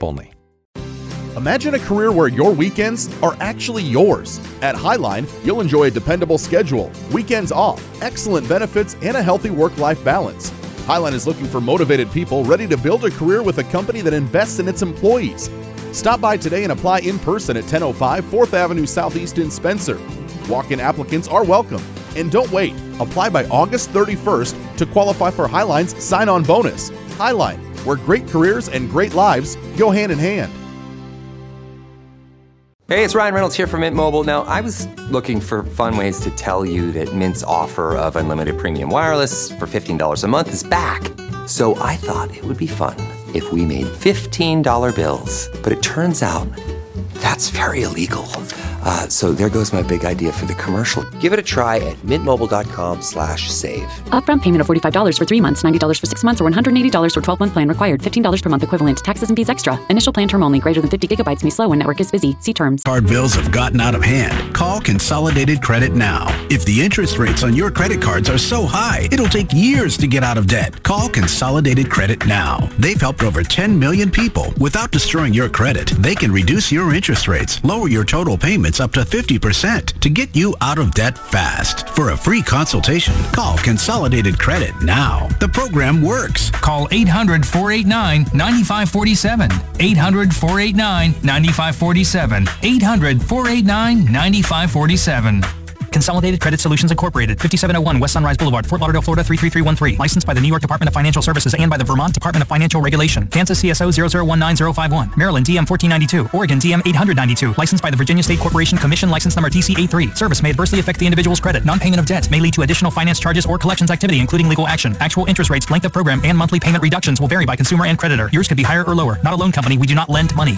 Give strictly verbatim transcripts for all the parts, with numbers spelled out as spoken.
Membership only. Imagine a career where your weekends are actually yours. At Highline, you'll enjoy a dependable schedule, weekends off, excellent benefits, and a healthy work-life balance. Highline is looking for motivated people ready to build a career with a company that invests in its employees. Stop by today and apply in person at ten oh five fourth Avenue Southeast in Spencer. Walk-in applicants are welcome. And don't wait. Apply by August thirty-first to qualify for Highline's sign-on bonus. Highline, where great careers and great lives go hand in hand. Hey, it's Ryan Reynolds here from Mint Mobile. Now, I was looking for fun ways to tell you that Mint's offer of unlimited premium wireless for fifteen dollars a month is back. So I thought it would be fun if we made fifteen dollar bills. But it turns out that's very illegal. Uh, so there goes my big idea for the commercial. Give it a try at mintmobile.com slash save. Upfront payment of forty-five dollars for three months, ninety dollars for six months, or one hundred eighty dollars for twelve-month plan required. fifteen dollars per month equivalent. Taxes and fees extra. Initial plan term only. Greater than fifty gigabytes may slow when network is busy. See terms. Card bills have gotten out of hand. Call Consolidated Credit now. If the interest rates on your credit cards are so high, it'll take years to get out of debt. Call Consolidated Credit now. They've helped over ten million people without destroying your credit. They can reduce your interest rates, lower your total payments up to fifty percent to get you out of debt fast. For a free consultation, call Consolidated Credit now. The program works. Call eight hundred, four eight nine, nine five four seven. eight hundred, four eight nine, nine five four seven. eight hundred, four eight nine, nine five four seven. Consolidated Credit Solutions Incorporated, fifty-seven oh one West Sunrise Boulevard, Fort Lauderdale, Florida three three three one three. Licensed by the New York Department of Financial Services and by the Vermont Department of Financial Regulation. Kansas C S O zero zero one nine zero five one. Maryland D M fourteen ninety-two. Oregon D M eight hundred ninety-two. Licensed by the Virginia State Corporation Commission. License number D C A three. Service may adversely affect the individual's credit. Non-payment of debt may lead to additional finance charges or collections activity, including legal action. Actual interest rates, length of program, and monthly payment reductions will vary by consumer and creditor. Yours could be higher or lower. Not a loan company. We do not lend money.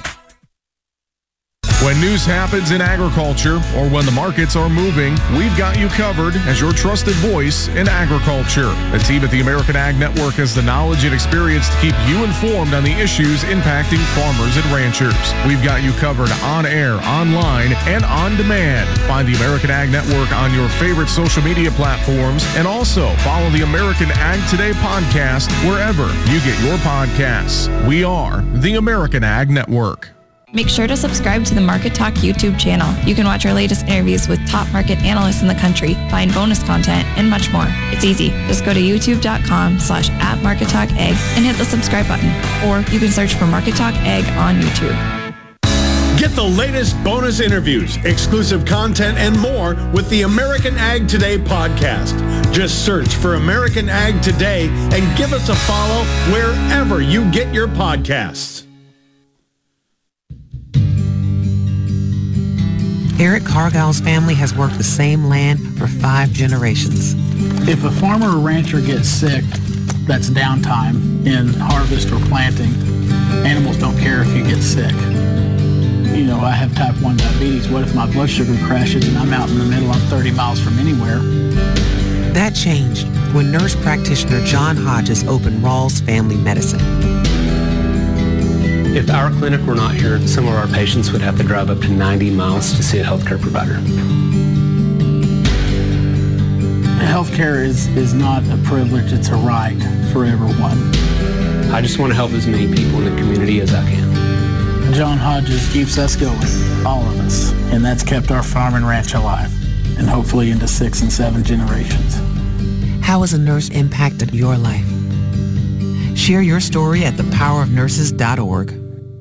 When news happens in agriculture or when the markets are moving, we've got you covered as your trusted voice in agriculture. The team at the American Ag Network has the knowledge and experience to keep you informed on the issues impacting farmers and ranchers. We've got you covered on air, online, and on demand. Find the American Ag Network on your favorite social media platforms, and also follow the American Ag Today podcast wherever you get your podcasts. We are the American Ag Network. Make sure to subscribe to the Market Talk YouTube channel. You can watch our latest interviews with top market analysts in the country, find bonus content, and much more. It's easy. Just go to youtube.com slash at Market Talk Ag and hit the subscribe button. Or you can search for Market Talk Ag on YouTube. Get the latest bonus interviews, exclusive content, and more with the American Ag Today podcast. Just search for American Ag Today and give us a follow wherever you get your podcasts. Eric Cargill's family has worked the same land for five generations. If a farmer or rancher gets sick, that's downtime in harvest or planting. Animals don't care if you get sick. You know, I have type one diabetes. What if my blood sugar crashes and I'm out in the middle, I'm thirty miles from anywhere? That changed when nurse practitioner John Hodges opened Rawls Family Medicine. If our clinic were not here, some of our patients would have to drive up to ninety miles to see a healthcare provider. Healthcare is, is not a privilege, it's a right for everyone. I just want to help as many people in the community as I can. John Hodges keeps us going, all of us, and that's kept our farm and ranch alive, and hopefully into six and seven generations. How has a nurse impacted your life? Share your story at the power of nurses dot org.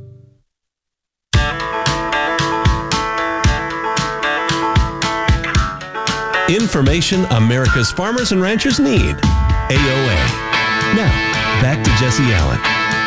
Information America's farmers and ranchers need. A O A. Now, back to Jesse Allen.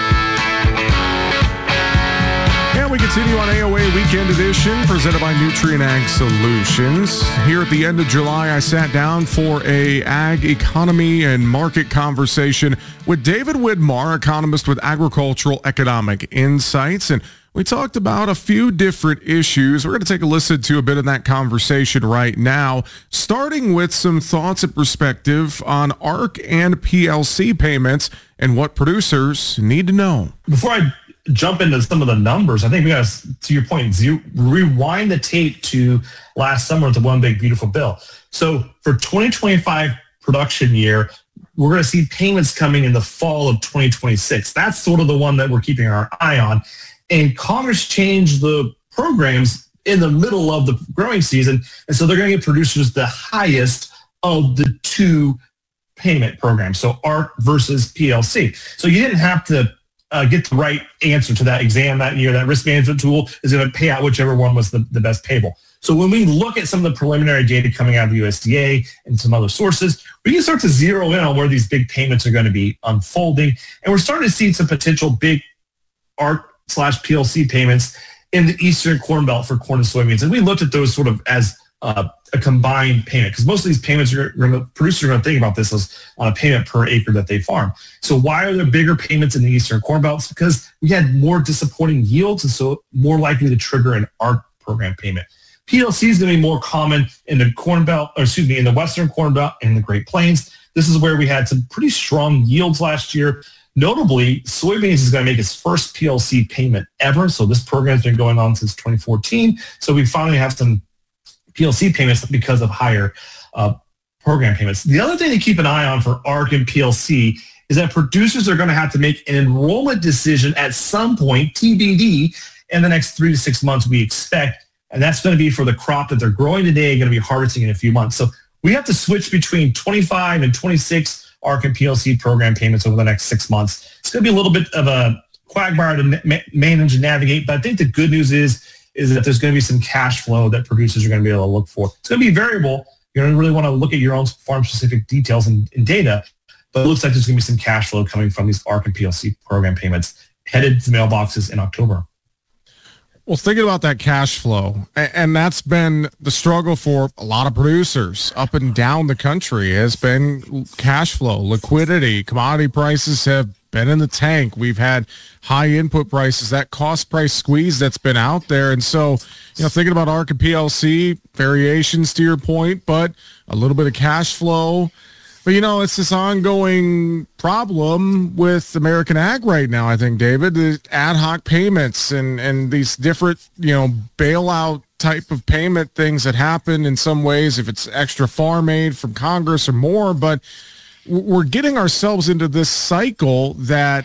And we continue on A O A Weekend Edition, presented by Nutrien Ag Solutions. Here at the end of July, I sat down for a ag economy and market conversation with David Widmar, economist with Agricultural Economic Insights, and we talked about a few different issues. We're going to take a listen to a bit of that conversation right now, starting with some thoughts and perspective on A R C and P L C payments and what producers need to know. Before I jump into some of the numbers, I think we got to, to your point, zero, rewind the tape to last summer with the One Big Beautiful Bill. So for twenty twenty-five production year, we're going to see payments coming in the fall of twenty twenty-six. That's sort of the one that we're keeping our eye on. and Congress changed the programs in the middle of the growing season, and so they're going to give producers the highest of the two payment programs, so A R C versus P L C. So you didn't have to uh, get the right answer to that exam that year. That risk management tool is going to pay out whichever one was the, the best payable. So when we look at some of the preliminary data coming out of the U S D A and some other sources, we can start to zero in on where these big payments are going to be unfolding. And we're starting to see some potential big A R C slash P L C payments in the Eastern Corn Belt for corn and soybeans. And we looked at those sort of as uh, a combined payment, because most of these payments, are going to, producers are going to think about this as on a payment per acre that they farm. So why are there bigger payments in the Eastern Corn Belt? It's because we had more disappointing yields, and so more likely to trigger an A R C program payment. P L C is going to be more common in the Corn Belt, or excuse me, in the Western Corn Belt and the Great Plains. This is where we had some pretty strong yields last year. Notably, soybeans is going to make its first P L C payment ever. So this program has been going on since twenty fourteen. So we finally have some P L C payments because of higher uh, program payments. The other thing to keep an eye on for A R C and P L C is that producers are going to have to make an enrollment decision at some point, T B D, in the next three to six months, we expect. And that's going to be for the crop that they're growing today, going to be harvesting in a few months. So we have to switch between twenty-five and twenty-six A R C and P L C program payments over the next six months. It's going to be a little bit of a quagmire to ma- manage and navigate, but I think the good news is, is that there's going to be some cash flow that producers are going to be able to look for. It's going to be variable. You're going to really want to look at your own farm-specific details and, and data, but it looks like there's going to be some cash flow coming from these A R C and P L C program payments headed to mailboxes in October. Well, thinking about that cash flow, and that's been the struggle for a lot of producers up and down the country, has been cash flow, liquidity. Commodity prices have been in the tank. We've had high input prices, that cost price squeeze that's been out there. And so, you know, thinking about A R C and P L C, variations to your point, but a little bit of cash flow. But, you know, it's this ongoing problem with American Ag right now, I think, David, the ad hoc payments and, and these different, you know, bailout type of payment things that happen in some ways, if it's extra farm aid from Congress or more. But we're getting ourselves into this cycle that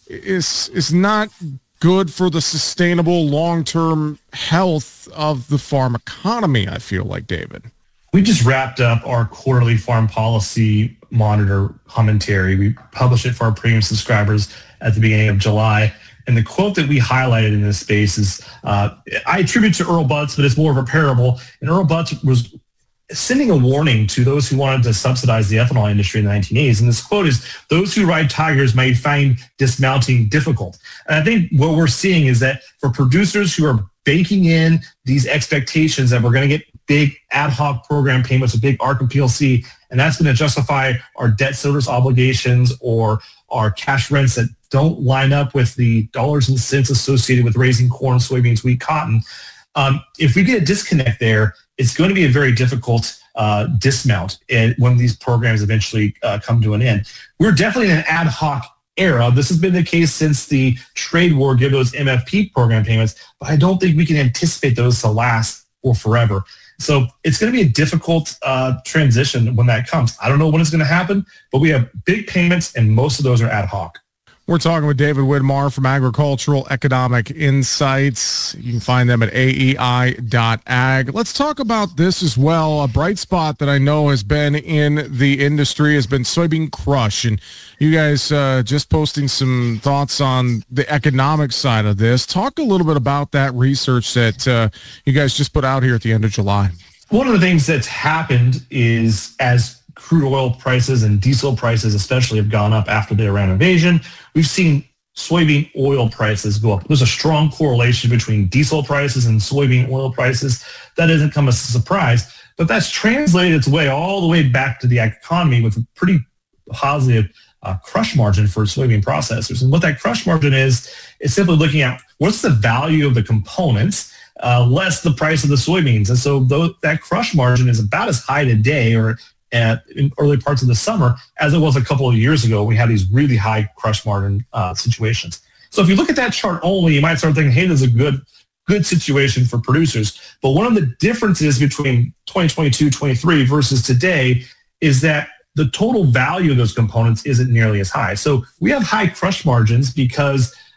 is is not good for the sustainable long-term health of the farm economy, I feel like, David. We just wrapped up our quarterly farm policy monitor commentary. We published it for our premium subscribers at the beginning of July. And the quote that we highlighted in this space is, uh, I attribute to Earl Butz, but it's more of a parable. And Earl Butz was sending a warning to those who wanted to subsidize the ethanol industry in the nineteen eighties. And this quote is, those who ride tigers might find dismounting difficult. And I think what we're seeing is that for producers who are baking in these expectations that we're going to get big ad hoc program payments with big A R C and P L C, and that's going to justify our debt service obligations or our cash rents that don't line up with the dollars and cents associated with raising corn, soybeans, wheat, cotton. Um, if we get a disconnect there, it's going to be a very difficult uh, dismount when these programs eventually uh, come to an end. We're definitely in an ad hoc era. This has been the case since the trade war gave those M F P program payments, but I don't think we can anticipate those to last for forever. So it's going to be a difficult uh, transition when that comes. I don't know when it's going to happen, but we have big payments, and most of those are ad hoc. We're talking with David Widmar from Agricultural Economic Insights. You can find them at A E I dot ag. Let's talk about this as well. A bright spot that I know has been in the industry has been soybean crush. And you guys uh, just posting some thoughts on the economic side of this. Talk a little bit about that research that uh, you guys just put out here at the end of July. One of the things that's happened is as crude oil prices and diesel prices especially have gone up after the Iran invasion, we've seen soybean oil prices go up. There's a strong correlation between diesel prices and soybean oil prices. That doesn't come as a surprise, but that's translated its way all the way back to the economy with a pretty positive uh, crush margin for soybean processors. And what that crush margin is, is simply looking at what's the value of the components uh, less the price of the soybeans. And so those, that crush margin is about as high today or at in early parts of the summer as it was a couple of years ago. We had these really high crush margin uh, situations. So if you look at that chart only, you might start thinking, hey, this is a good good situation for producers. But one of the differences between twenty twenty-two twenty-three versus today is that the total value of those components isn't nearly as high. So we have high crush margins because we have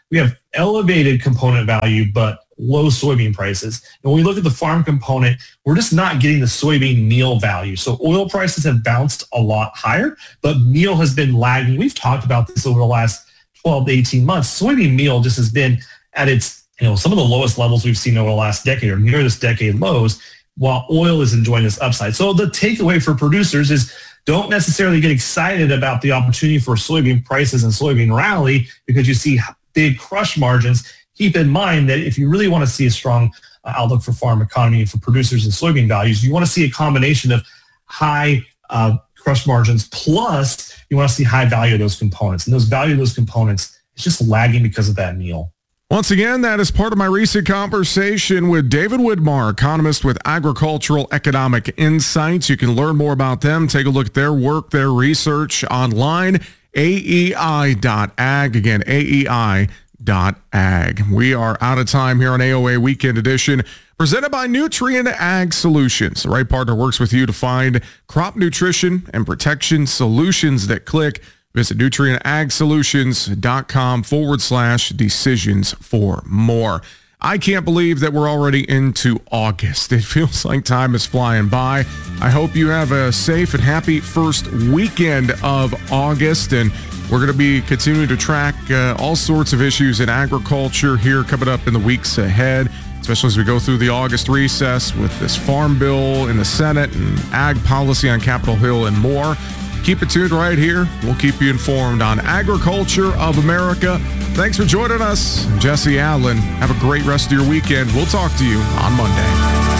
elevated component value, but low soybean prices. And when we look at the farm component, we're just not getting the soybean meal value. So oil prices have bounced a lot higher, but meal has been lagging. We've talked about this over the last twelve to eighteen months. Soybean meal just has been at its, you know, some of the lowest levels we've seen over the last decade or near this decade lows, while oil is enjoying this upside. So the takeaway for producers is don't necessarily get excited about the opportunity for soybean prices and soybean rally because you see big crush margins. Keep in mind that if you really want to see a strong uh, outlook for farm economy and for producers and soybean values, you want to see a combination of high uh, crush margins plus you want to see high value of those components. And those value of those components is just lagging because of that meal. Once again, that is part of my recent conversation with David Widmar, economist with Agricultural Economic Insights. You can learn more about them. Take a look at their work, their research online, A E I dot ag. Again, A E I dot ag. We are out of time here on A O A Weekend Edition, presented by Nutrien Ag Solutions. The right partner works with you to find crop nutrition and protection solutions that click. Visit nutrienagsolutions.com forward slash decisions for more. I can't believe that we're already into August. It feels like time is flying by. I hope you have a safe and happy first weekend of August, and we're going to be continuing to track uh, all sorts of issues in agriculture here coming up in the weeks ahead, especially as we go through the August recess with this farm bill in the Senate and ag policy on Capitol Hill and more. Keep it tuned right here. We'll keep you informed on Agriculture of America. Thanks for joining us. I'm Jesse Allen. Have a great rest of your weekend. We'll talk to you on Monday.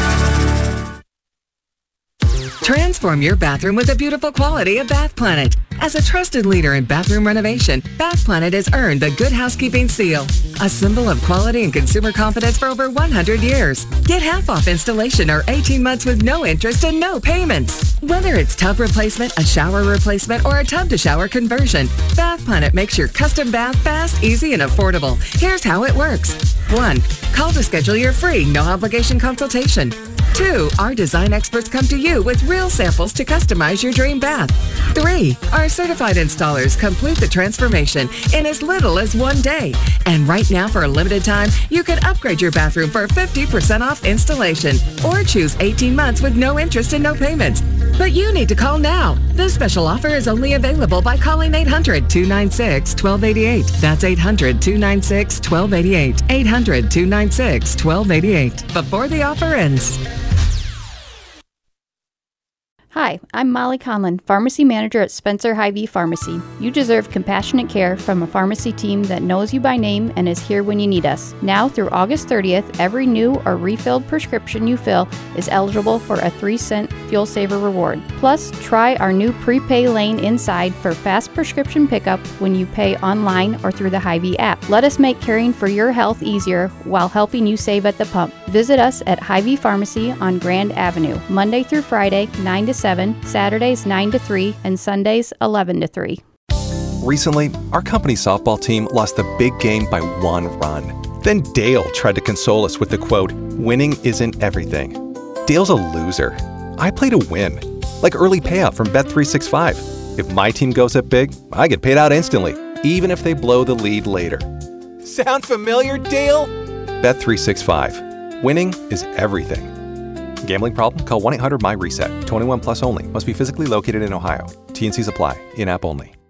Transform your bathroom with the beautiful quality of Bath Planet. As a trusted leader in bathroom renovation, Bath Planet has earned the Good Housekeeping Seal, a symbol of quality and consumer confidence for over one hundred years. Get half off installation or eighteen months with no interest and no payments. Whether it's tub replacement, a shower replacement, or a tub-to-shower conversion, Bath Planet makes your custom bath fast, easy, and affordable. Here's how it works. One, call to schedule your free, no-obligation consultation. Two, our design experts come to you with real samples to customize your dream bath. Three, our certified installers complete the transformation in as little as one day. And right now, for a limited time, you can upgrade your bathroom for fifty percent off installation or choose eighteen months with no interest and no payments. But you need to call now. This special offer is only available by calling eight hundred, two nine six, one two eight eight. That's eight hundred, two nine six, one two eight eight. eight hundred, two nine six, one two eight eight. Before the offer ends. Hi, I'm Molly Conlon, Pharmacy Manager at Spencer Hy-Vee Pharmacy. You deserve compassionate care from a pharmacy team that knows you by name and is here when you need us. Now through August thirtieth, every new or refilled prescription you fill is eligible for a three cent Fuel Saver reward. Plus, try our new prepay lane inside for fast prescription pickup when you pay online or through the Hy-Vee app. Let us make caring for your health easier while helping you save at the pump. Visit us at Hy-Vee Pharmacy on Grand Avenue, Monday through Friday, nine to seven, Saturdays nine to three, and Sundays eleven to three. Recently, our company softball team lost the big game by one run. Then Dale tried to console us with the quote, "Winning isn't everything." Dale's a loser. I play to win, like early payout from Bet three sixty-five. If my team goes up big, I get paid out instantly, even if they blow the lead later. Sound familiar, Dale? Bet three sixty-five. Winning is everything. Gambling problem? Call one eight hundred M Y RESET. twenty-one plus only. Must be physically located in Ohio. T and Cs apply. In-app only.